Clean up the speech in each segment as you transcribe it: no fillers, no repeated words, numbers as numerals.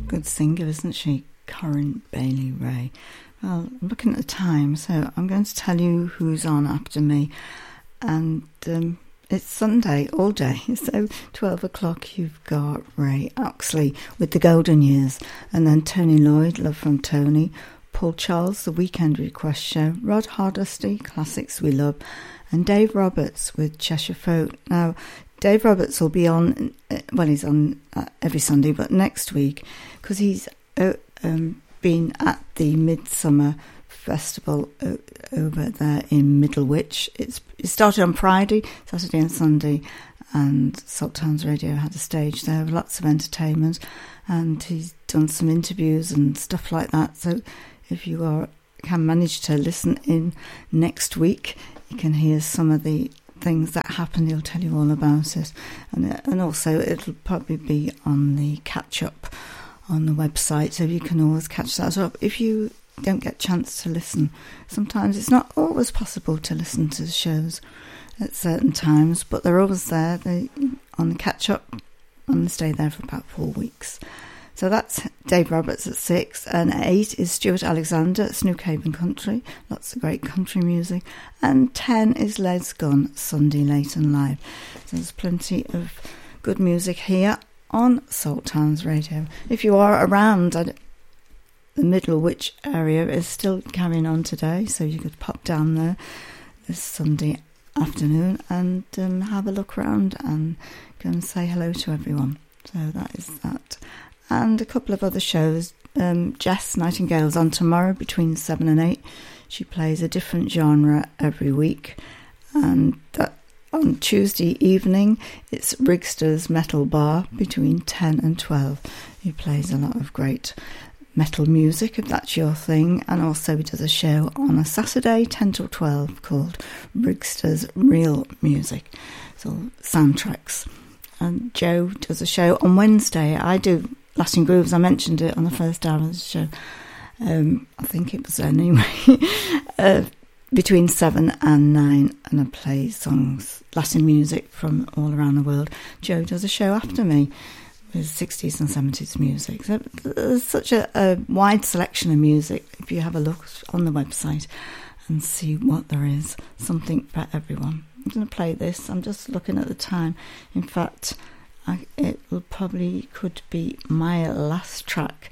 good singer, isn't she? Corinne Bailey Rae. Well, I'm looking at the time, so I'm going to tell you who's on after me. And it's Sunday all day, so 12 o'clock you've got Ray Oxley with The Golden Years, and then Tony Lloyd, Love from Tony, Paul Charles, The Weekend Request Show, Rod Hardesty, Classics We Love, and Dave Roberts with Cheshire Folk. Now, Dave Roberts will be on, he's on every Sunday, but next week, because he's been at the Midsummer Festival over there in Middlewich. It started on Friday, Saturday and Sunday, and Salt Towns Radio had a stage there with lots of entertainment, and he's done some interviews and stuff like that. So if you can manage to listen in next week, you can hear some of the things that happened. He'll tell you all about it, and also it'll probably be on the catch up on the website, so you can always catch that up if you don't get a chance to listen. Sometimes it's not always possible to listen to the shows at certain times, but they're always there. They on the catch up, and they stay there for about 4 weeks. So that's Dave Roberts at 6, and at 8 is Stuart Alexander at Snookhaven Country, lots of great country music, and 10 is Les Gunn, Sunday Late and Live. So there's plenty of good music here on Salt Towns Radio. If you are around, the Middlewich area is still carrying on today, so you could pop down there this Sunday afternoon and have a look around and go and say hello to everyone. So that is that. And a couple of other shows. Jess Nightingale's on tomorrow between 7 and 8. She plays a different genre every week. And on Tuesday evening, it's Rigster's Metal Bar between 10 and 12. He plays a lot of great metal music, if that's your thing. And also he does a show on a Saturday, 10 till 12, called Rigster's Real Music. So soundtracks. And Joe does a show on Wednesday. I do Latin Grooves. I mentioned it on the first hour of the show. I think it was then anyway. Between 7 and 9, and I play songs, Latin music from all around the world. Joe does a show after me with 60s and 70s music. So there's such a wide selection of music. If you have a look on the website and see what there is, something for everyone. I'm going to play this. I'm just looking at the time. In fact, it will probably could be my last track.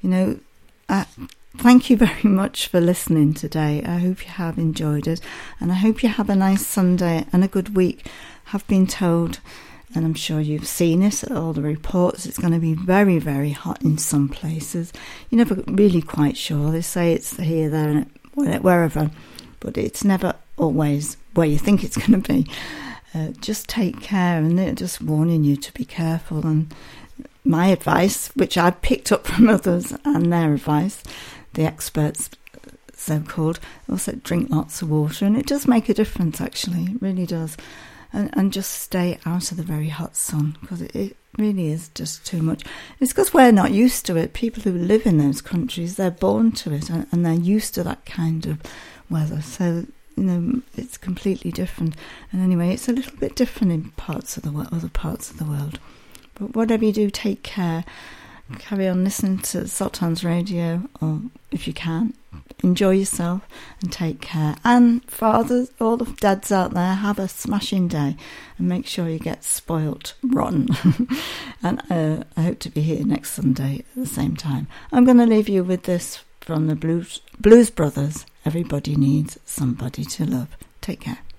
Thank you very much for listening today. I hope you have enjoyed it, and I hope you have a nice Sunday and a good week. I've been told, and I'm sure you've seen it, all the reports, it's going to be very, very hot in some places. You're never really quite sure. They say it's here, there, and wherever, but it's never always where you think it's going to be. Just take care, and they're just warning you to be careful. And my advice, which I picked up from others and their advice, the experts so-called, also drink lots of water, and it does make a difference, actually, it really does. And just stay out of the very hot sun, because it really is just too much. It's because we're not used to it. People who live in those countries, they're born to it, and they're used to that kind of weather. So it's completely different. And anyway, it's a little bit different in other parts of the world. But whatever you do, take care. Carry on listening to Salt Towns Radio, or if you can, enjoy yourself and take care. And fathers, all the dads out there, have a smashing day and make sure you get spoilt rotten. And I hope to be here next Sunday at the same time. I'm going to leave you with this from the Blues Brothers. Everybody needs somebody to love. Take care.